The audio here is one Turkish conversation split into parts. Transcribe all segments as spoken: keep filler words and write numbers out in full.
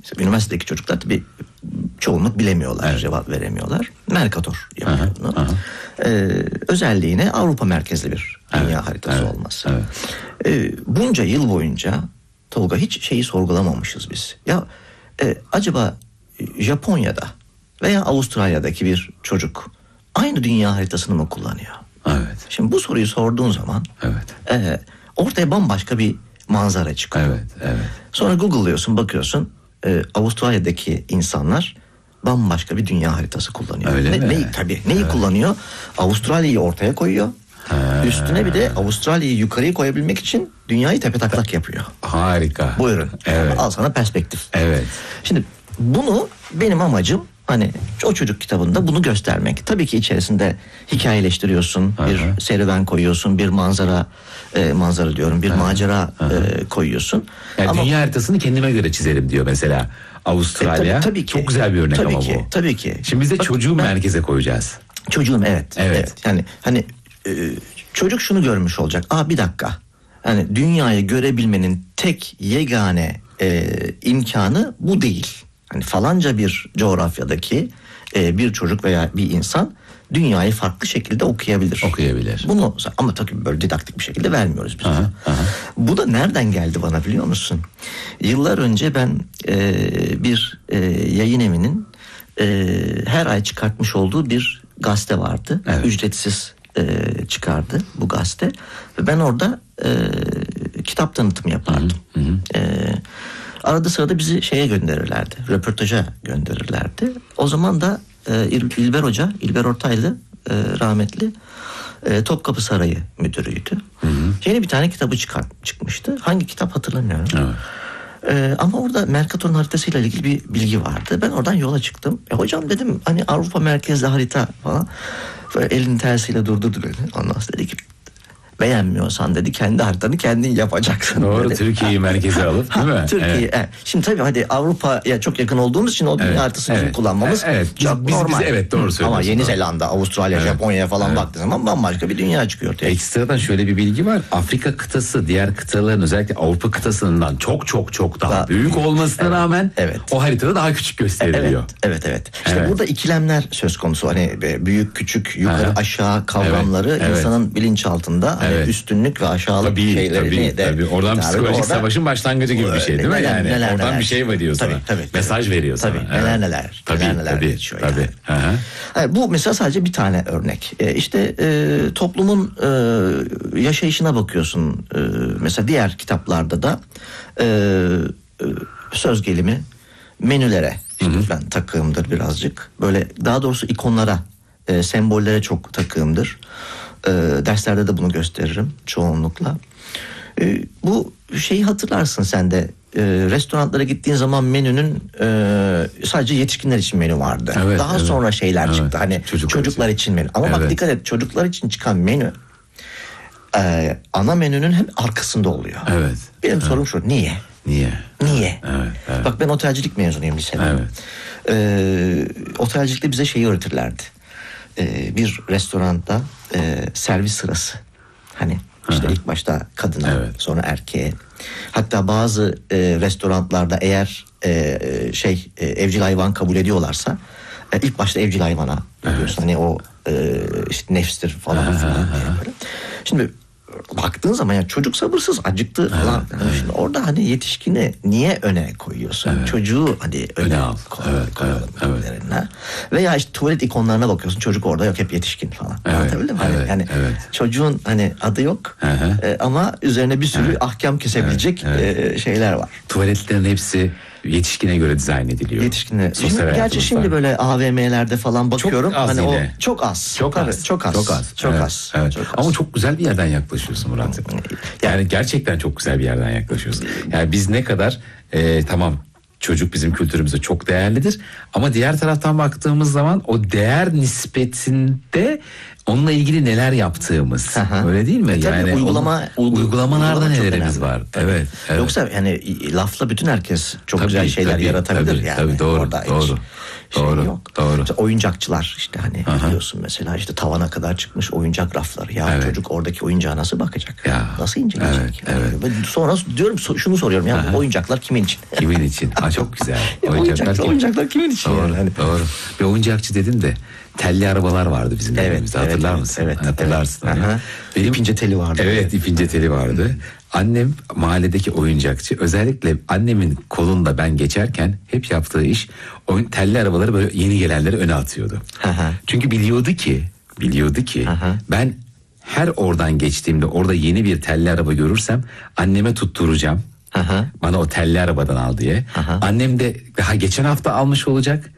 İşte üniversitedeki çocuklar tabii çoğunluk bilemiyorlar, evet. cevap veremiyorlar. Mercator yapıyor aha, bunu. Aha. Ee, özelliğine Avrupa merkezli bir dünya evet, haritası evet, olması. Evet. Ee, bunca yıl boyunca Tolga hiç şeyi sorgulamamışız biz. Ya e, acaba Japonya'da veya Avustralya'daki bir çocuk aynı dünya haritasını mı kullanıyor? Evet. Şimdi bu soruyu sorduğun zaman evet. e, ortaya bambaşka bir manzara çıkıyor. Evet, evet. Sonra Google'lıyorsun, bakıyorsun e, Avustralya'daki insanlar bambaşka bir dünya haritası kullanıyor. Öyle ne, mi? Neyi, tabii. Neyi evet. kullanıyor? Avustralya'yı ortaya koyuyor. Ha. Üstüne bir de Avustralya'yı yukarıya koyabilmek için dünyayı tepetaklak yapıyor. Harika. Buyurun. Evet. Al sana perspektif. Evet. Şimdi bunu benim amacım hani o çocuk kitabında bunu göstermek. Tabii ki içerisinde hikayeleştiriyorsun, Aha. bir serüven koyuyorsun, bir manzara e, manzara diyorum, bir Aha. macera e, koyuyorsun. Yani ama dünya haritasını kendime göre çizerim diyor mesela Avustralya. E, tabii, tabii ki. Çok güzel bir örnek tabii ama ki, bu. Tabii ki. Şimdi biz de Bak, çocuğu ben, merkeze koyacağız. Çocuğum evet. Evet. evet. Yani hani e, çocuk şunu görmüş olacak. Aa bir dakika. Hani dünyayı görebilmenin tek yegane e, imkanı bu değil. Hani falanca bir coğrafyadaki e, bir çocuk veya bir insan dünyayı farklı şekilde okuyabilir. Okuyabilir. Bunu ama tabii böyle didaktik bir şekilde vermiyoruz biz. Aha, aha. Bu da nereden geldi bana biliyor musun? Yıllar önce ben e, bir e, yayın evinin e, her ay çıkartmış olduğu bir gazete vardı. Evet. Ücretsiz e, çıkardı bu gazete. Ve ben orada e, kitap tanıtımı yapardım. Hı hı. E, arada sırada bizi şeye gönderirlerdi. Röportaja gönderirlerdi. O zaman da e, İlber Hoca, İlber Ortaylı e, rahmetli e, Topkapı Sarayı müdürüydü. Hı hı. Yeni bir tane kitabı çıkar, çıkmıştı. Hangi kitap hatırlamıyorum. Evet. Ee, ama orada Mercator'un haritasıyla ilgili bir bilgi vardı. Ben oradan yola çıktım. E, hocam dedim hani Avrupa merkezli harita falan. Böyle elinin tersiyle durdurdu beni. Ondan sonra dedi ki beğenmiyorsan dedi kendi haritanı kendin yapacaksın. Doğru, dedi. Türkiye'yi merkeze alıp değil mi? Türkiye. Evet. Evet. Şimdi tabii hadi Avrupa'ya çok yakın olduğumuz için o dünya evet. haritasını evet. kullanmamız evet. çok biz, normal. Biz, evet doğru söylüyorsun. Ama Yeni Zelanda, Avustralya, evet. Japonya'ya falan evet. baktığın zaman bambaşka bir dünya çıkıyor. Ekstradan şöyle bir bilgi var. Afrika kıtası diğer kıtaların özellikle Avrupa kıtasından çok çok çok daha, daha büyük olmasına evet. rağmen evet. o haritada daha küçük gösteriliyor. Evet evet. evet. İşte evet. burada ikilemler söz konusu. Hani büyük küçük yukarı evet. aşağı kavramları evet. insanın evet. bilinçaltında hani evet. üstünlük ve aşağılık tabii, şeylerini tabii, de tabii. Oradan psikolojik orada, savaşın başlangıcı gibi bir şey değil mi? Yani neler, oradan neler. bir şey veriyor sana. Tabii, tabii, Mesaj tabii. veriyor tabii, sana. Neler evet. neler. Tabii, neler neler tabii, geçiyor tabii. yani. Yani bu mesela sadece bir tane örnek. E, işte e, toplumun e, yaşayışına bakıyorsun. E, mesela diğer kitaplarda da e, e, söz gelimi menülere işte Hı-hı. ben takığımdır birazcık. Böyle daha doğrusu ikonlara, e, sembollere çok takığımdır. E, derslerde de bunu gösteririm çoğunlukla. E, bu şeyi hatırlarsın sen de. E, restoranlara gittiğin zaman menünün e, sadece yetişkinler için menü vardı. Evet, Daha evet. sonra şeyler evet. çıktı. Hani çocuklar, çocuklar için. için menü. Ama evet. bak dikkat et, çocuklar için çıkan menü e, ana menünün hem arkasında oluyor. Evet. Benim evet. sorum şu: niye? Niye? Niye? Evet, evet. Bak ben otelcilik mezunuyum lisede. Evet. E, otelcilikte bize şeyi öğretirlerdi. E, bir restoranda e, servis sırası. Hani işte Hı-hı. ilk başta kadına, evet. sonra erkeğe. Hatta bazı e, restoranlarda eğer e, şey e, evcil hayvan kabul ediyorlarsa e, ilk başta evcil hayvana evet. hani o e, işte nefstir falan Hı-hı. filan diye böyle. Şimdi baktığın zaman ya çocuk sabırsız, acıktı falan. Evet, yani evet. Şimdi orada hani yetişkini niye öne koyuyorsun? Evet. Çocuğu hani öne, öne al. Koy, evet, koyalım evet, evet. Veya işte tuvalet ikonlarına bakıyorsun. Çocuk orada yok, hep yetişkin falan. Evet, Anlatabildim mi? evet, yani evet. çocuğun hani adı yok e, ama üzerine bir sürü evet. ahkam kesebilecek evet, evet. E, şeyler var. Tuvaletlerin hepsi yetişkine göre dizayn ediliyor. Yetişkine. Şimdi, gerçi şimdi böyle A V M'lerde falan bakıyorum. Çok az hani yine. O çok az. Çok Tabii, az. Çok az. Çok az. Çok evet, az. Evet. Çok Ama az. çok güzel bir yerden yaklaşıyorsun Murat. Yani gerçekten çok güzel bir yerden yaklaşıyorsun. Yani biz ne kadar e, tamam çocuk bizim kültürümüzde çok değerlidir ama diğer taraftan baktığımız zaman o değer nispetinde onunla ilgili neler yaptığımız. Aha. Öyle değil mi? E yani uygulama onun, uygulamalarda uygulama nelerimiz var. Evet, evet. Yoksa yani lafla bütün herkes çok tabii, güzel şeyler tabii, yaratabilir tabii, yani. Tabii doğru. Orada doğru. Şey doğru. Yok. Doğru. İşte oyuncakçılar işte hani Aha. biliyorsun mesela işte tavana kadar çıkmış oyuncak rafları. Ya evet. çocuk oradaki oyuncağa nasıl bakacak? Ya. Nasıl inceleyecek? Evet, yani? evet. Sonra diyorum şunu soruyorum ya Aha. oyuncaklar kimin için? Kimin için? Ha çok güzel. oyuncaklar, oyuncaklar, oyuncaklar kimin için? Doğru. Yani? Hani... Doğru. Bir oyuncakçı dedin de telli arabalar vardı bizim evet, evimizde. Hatırlar evet, mısın? Evet. Hatırlarsın. Evet. Benim ipince teli vardı. Evet, ipince teli vardı. Annem mahalledeki oyuncakçı. Özellikle annemin kolunda ben geçerken hep yaptığı iş oyun telli arabaları böyle yeni gelenleri öne atıyordu. Aha. Çünkü biliyordu ki, biliyordu ki Aha. ben her oradan geçtiğimde orada yeni bir telli araba görürsem anneme tutturacağım. Aha. Bana o telli arabadan al diye. Aha. Annem de daha geçen hafta almış olacak.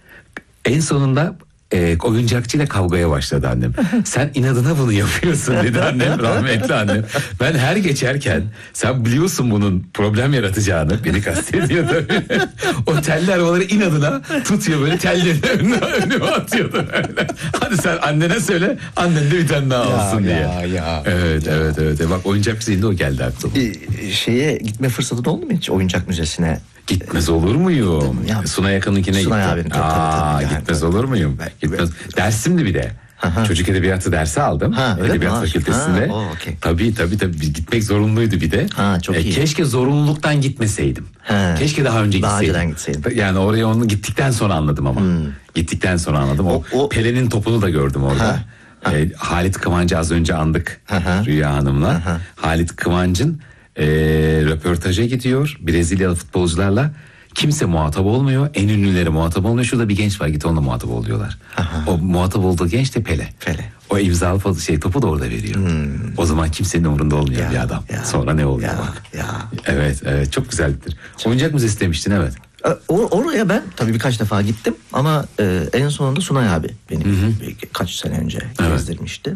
En sonunda e, oyuncakçıyla kavgaya başladı annem. Sen inadına bunu yapıyorsun dedi annem, rahmetli annem. Ben her geçerken sen biliyorsun bunun problem yaratacağını, beni kastediyordu. O telli arabaları inadına tutuyor böyle tellerini önüne, önüme atıyordu böyle. Hadi sen annene söyle, annen de bir tane daha alsın ya, diye. Ya, ya, evet ya. evet evet. Bak oyuncakçı deyince o geldi aklıma. E, şeye gitme fırsatı oldu mu hiç oyuncak müzesine? Gitmez olur muyum? Ya, Suna yakınınkine Sunay gittim. abinin, tabii, tabii, yani, gitmez tabii. olur muyum? Gitmez. Dersimdi bir de. Aha. Çocuk edebiyatı dersi aldım. Ha, Edebiyat mi? Fakültesinde. Ha, oh, okay. Tabii tabii tabii gitmek zorunluydu bir de. Ha, çok e, iyi. Keşke zorunluluktan gitmeseydim. Ha. Keşke daha önce daha gitseydim. gitseydim. Yani oraya onu gittikten sonra anladım ama. Hmm. Gittikten sonra anladım. O, o Pelin'in topunu da gördüm orada. Ha. Ha. E, Halit Kıvancı az önce andık Aha. Rüya Hanım'la. Aha. Halit Kıvancı'nın e, röportaja gidiyor Brezilyalı futbolcularla. Kimse muhatap olmuyor. En ünlüleri muhatap olmuyor. Şurada bir genç var, git onunla muhatap ol diyorlar. Aha. O muhatap olduğu genç de Pele. Pele. O imzalı şey topu da orada veriyor. Hmm. O zaman kimsenin umurunda olmuyor ya, bir adam. Ya, Sonra ne oluyor ya, bak. Ya. Evet evet çok güzeldir. Oyuncak müzesi demiştin evet. Or- oraya ben tabii birkaç defa gittim ama e, en sonunda Sunay abi beni bir, kaç sene önce evet. gezdirmişti.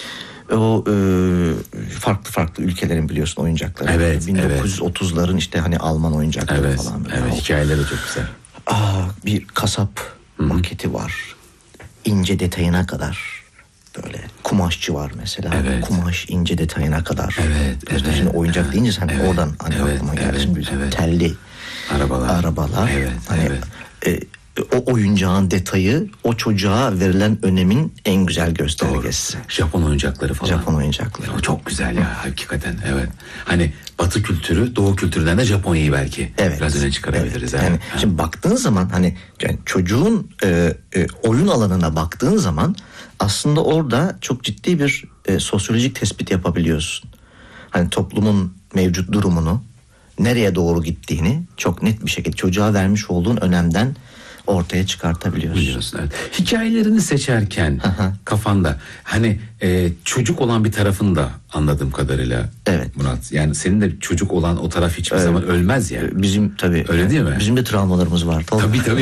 O e, farklı farklı ülkelerin biliyorsun oyuncakları. Evet, bin dokuz yüz otuzların işte hani Alman oyuncakları evet, falan. Böyle. Evet, hikayeleri çok güzel. Aa, bir kasap Hı-hı. maketi var. İnce detayına kadar. Böyle kumaşçı var mesela. Evet. Kumaş ince detayına kadar. Evet, evet. Şimdi oyuncak evet, deyince sen evet, oradan hani evet, aklıma gelsin. Evet, evet. Telli arabalar. Arabalar. Evet, hani, evet. E, o oyuncağın detayı o çocuğa verilen önemin en güzel göstergesi. Doğru. Japon oyuncakları falan. Japon oyuncakları. O çok güzel ya hakikaten evet. Hani Batı kültürü, Doğu kültüründen de Japonya'yı belki evet. biraz öne çıkarabiliriz. Evet. Yani ha. Şimdi baktığın zaman hani yani çocuğun e, e, oyun alanına baktığın zaman aslında orada çok ciddi bir e, sosyolojik tespit yapabiliyorsun. Hani toplumun mevcut durumunu, nereye doğru gittiğini çok net bir şekilde çocuğa vermiş olduğun önemden ortaya çıkartabiliyorsun. Biliyorsun, evet. Hikayelerini seçerken Aha. kafanda hani e, çocuk olan bir tarafını da anladığım kadarıyla evet. Murat. Yani senin de çocuk olan o taraf hiçbir evet. zaman ölmez ya. Yani. Bizim tabii. Öyle yani, değil mi? Bizim de travmalarımız var. Tabii tabii.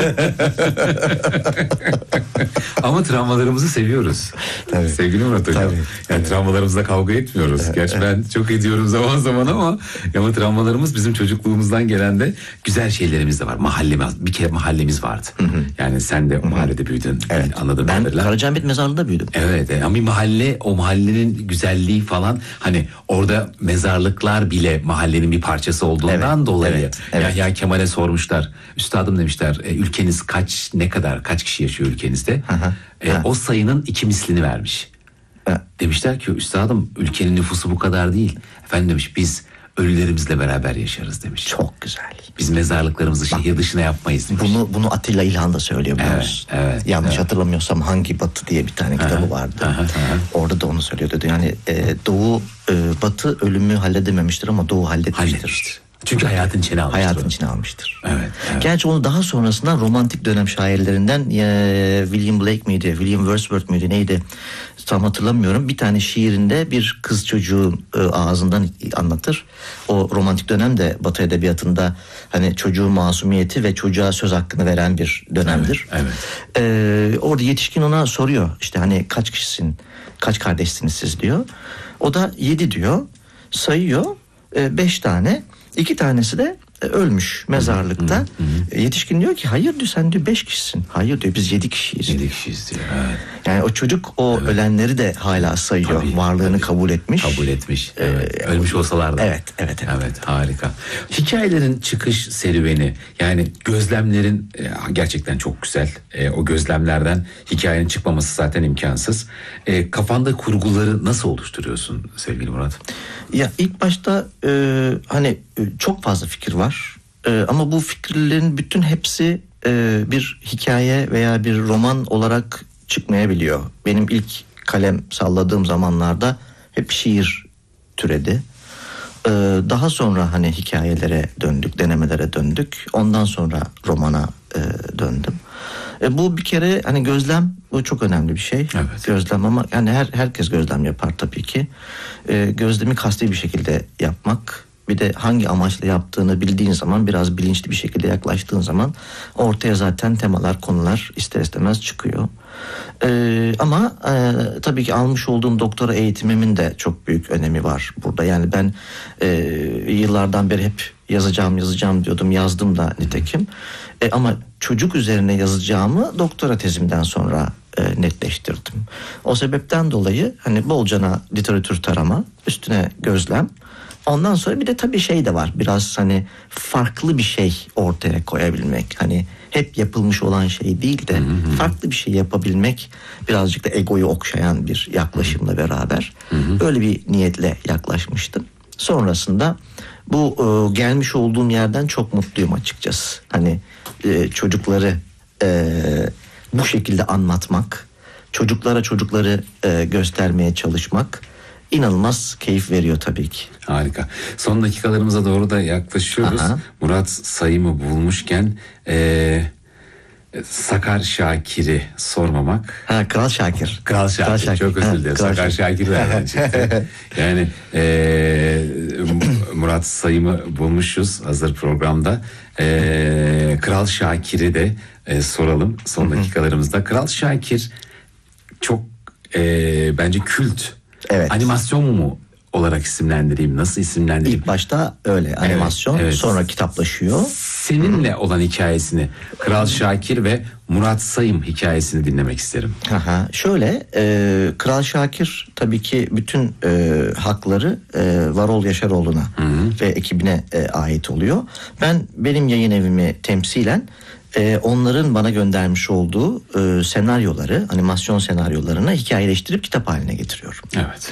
Ama travmalarımızı seviyoruz. Tabii. Sevgili Murat Hocam. Tabii. Yani tabii. Travmalarımızla kavga etmiyoruz. Evet. Gerçi ben çok ediyorum zaman zaman ama ama travmalarımız bizim çocukluğumuzdan gelen de güzel şeylerimiz de var. Mahallemiz, bir kere mahallemiz vardı. Hı hı. Yani sen de o mahallede büyüdün. Evet. Anladığım ben kadarıyla. Karacaahmet Mezarlığı'nda büyüdüm. Evet. Ama bir mahalle, o mahallenin güzelliği falan hani orada mezarlıklar bile mahallenin bir parçası olduğundan evet. dolayı. Evet. Evet. Ya, ya Kemal'e sormuşlar. Üstadım demişler e, ülkeniz kaç ne kadar kaç kişi yaşıyor ülkenizde? E, o sayının iki mislini vermiş. Hı. Demişler ki üstadım ülkenin nüfusu bu kadar değil. Efendim demiş biz ölülerimizle beraber yaşarız demiş. Çok güzel. Biz mezarlıklarımızı Bak, şehir dışına yapmayız demiş. Bunu bunu Atilla İlhan da söylüyor biliyor musun? Evet, evet, Yanlış evet. hatırlamıyorsam Hangi Batı diye bir tane kitabı aha, vardı. Aha, aha. Orada da onu söylüyordu. Yani e, Doğu e, Batı ölümü halledememiştir ama Doğu halletmiştir. Halletmiştir. Çünkü hayatın içine almıştır. Hayatın içine almıştır. Evet, evet. Gerçi onu daha sonrasında romantik dönem şairlerinden e, William Blake miydi, William Wordsworth muydu neydi tam hatırlamıyorum. Bir tane şiirinde bir kız çocuğun e, ağzından anlatır. O romantik dönem de Batı edebiyatında hani çocuğun masumiyeti ve çocuğa söz hakkını veren bir dönemdir. Evet, evet. E, orada yetişkin ona soruyor işte hani kaç kişisin, kaç kardeşsiniz siz diyor. O da yedi diyor, sayıyor e, beş tane. İki tanesi de e, ölmüş mezarlıkta. Hı hı hı. E, yetişkin diyor ki hayır diyor, sen diyor beş kişisin. Hayır diyor, biz yedi kişiyiz. Yedi kişiyiz diyor. Evet. Yani o çocuk o evet. ölenleri de hala sayıyor. Tabii, varlığını tabii. kabul etmiş. Kabul etmiş. Evet. Ee, Ölmüş olsalar da. Evet, evet, evet. Evet, harika. Hikayelerin çıkış serüveni, yani gözlemlerin e, gerçekten çok güzel. E, o gözlemlerden hikayenin çıkmaması zaten imkansız. E, kafanda kurguları nasıl oluşturuyorsun sevgili Murat? Ya ilk başta e, hani çok fazla fikir var. E, ama bu fikirlerin bütün hepsi e, bir hikaye veya bir roman olarak çıkmayabiliyor. Benim ilk kalem salladığım zamanlarda hep şiir türedi. Ee, daha sonra hani hikayelere döndük, denemelere döndük. Ondan sonra romana e, döndüm. E, bu bir kere hani gözlem, bu çok önemli bir şey. Evet. Gözlem, ama yani her herkes gözlem yapar tabii ki. E, gözlemi kasti bir şekilde yapmak. Bir de hangi amaçla yaptığını bildiğin zaman, biraz bilinçli bir şekilde yaklaştığın zaman ortaya zaten temalar, konular ister istemez çıkıyor. Ee, ama e, tabii ki almış olduğum doktora eğitimimin de çok büyük önemi var burada. Yani ben e, yıllardan beri hep yazacağım yazacağım diyordum, yazdım da nitekim. E, ama çocuk üzerine yazacağımı doktora tezimden sonra e, netleştirdim. O sebepten dolayı hani bolcana literatür tarama, üstüne gözlem. Ondan sonra bir de tabii şey de var, biraz hani farklı bir şey ortaya koyabilmek. Hani hep yapılmış olan şey değil de hı hı. farklı bir şey yapabilmek, birazcık da egoyu okşayan bir yaklaşımla beraber hı hı. böyle bir niyetle yaklaşmıştım. Sonrasında bu e, gelmiş olduğum yerden çok mutluyum açıkçası. Hani e, çocukları e, bu şekilde anlatmak, çocuklara çocukları e, göstermeye çalışmak İnanılmaz keyif veriyor tabii ki. Harika. Son dakikalarımıza doğru da yaklaşıyoruz. Aha. Murat Sayım'ı bulmuşken ee, Sakar Şakir'i sormamak. Ha, Kral Şakir. Kral Şakir. Kral Şakir. Çok özür dilerim. Sakar Şakir nereden çıktı? Yani ee, Murat Sayım'ı bulmuşuz hazır programda. Ee, Kral Şakir'i de ee, soralım son dakikalarımızda. Kral Şakir çok ee, bence kült. Evet. Animasyon mu olarak isimlendireyim? Nasıl isimlendireyim? İlk başta öyle animasyon, evet, evet. Sonra kitaplaşıyor. Seninle olan hikayesini, Kral Şakir ve Murat Sayım hikayesini dinlemek isterim. Aha, şöyle e, Kral Şakir tabii ki bütün e, hakları e, Varol Yaşaroğlu'na Hı-hı. ve ekibine e, ait oluyor. Ben benim yayın evimi temsilen Ee, onların bana göndermiş olduğu e, senaryoları, animasyon senaryolarını hikayeleştirip kitap haline getiriyorum. Evet.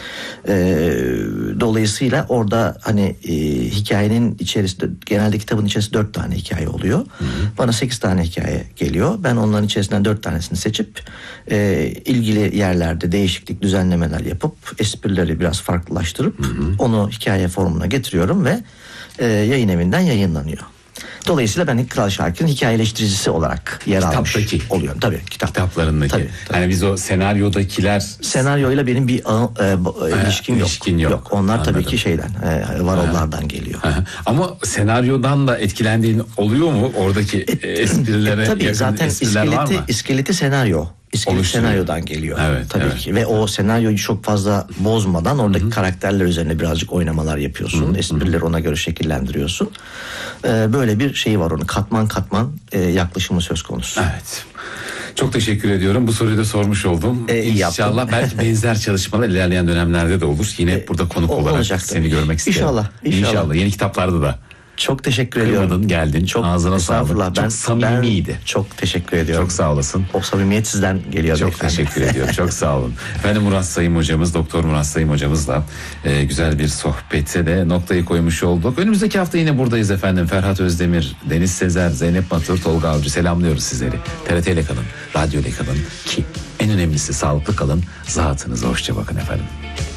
Ee, dolayısıyla orada hani e, hikayenin içerisinde, genelde kitabın içerisinde dört tane hikaye oluyor. Hı hı. Bana sekiz tane hikaye geliyor. Ben onların içerisinden dört tanesini seçip e, ilgili yerlerde değişiklik, düzenlemeler yapıp esprileri biraz farklılaştırıp hı hı. onu hikaye formuna getiriyorum ve e, yayın evinden yayınlanıyor. Dolayısıyla ben Kral Şakir'in hikayeleştiricisi olarak yer almış oluyorum. Tabii kitap. Kitaplarındaki. Tabii, tabii. Yani biz o senaryodakiler... Senaryoyla benim bir e, e, ilişkim, yok. ilişkin yok. Yok. Onlar Anladım. Tabii ki şeyden, e, Varollardan geliyor. Ama senaryodan da etkilendiğin oluyor mu? Oradaki e, esprilere e, tabii, yakın zaten espriler var mı? İskeleti senaryo. İskelet senaryodan geliyor. Evet, tabii evet. ki. Ve o senaryoyu çok fazla bozmadan oradaki Hı-hı. karakterler üzerine birazcık oynamalar yapıyorsun. Hı-hı. Esprileri ona göre şekillendiriyorsun. Ee, böyle bir şey var, onun katman katman e, yaklaşımı söz konusu. Evet. Çok teşekkür ediyorum. Bu soruyu da sormuş oldum. Ee, İnşallah belki benzer çalışmalar ilerleyen dönemlerde de olur. Yine ee, burada konuk olarak olacaktır. Seni görmek isterim. İnşallah, inşallah. İnşallah. Yeni kitaplarda da. Çok teşekkür ediyorum. Kırmadın, geldin. Çok ağzına sağlık. Ben, çok samimiydi. Ben çok teşekkür ediyorum. Çok sağ olasın. O samimiyet sizden geliyor. Çok efendim. teşekkür ediyorum. Çok sağ olun. Efendim Murat Sayım hocamız, Doktor Murat Sayım hocamızla e, güzel bir sohbete de noktayı koymuş olduk. Önümüzdeki hafta yine buradayız efendim. Ferhat Özdemir, Deniz Sezer, Zeynep Batur, Tolga Avcı, selamlıyoruz sizleri. T R T ile kalın, radyo ile kalın ki en önemlisi sağlıklı kalın. Zatınıza hoşça bakın efendim.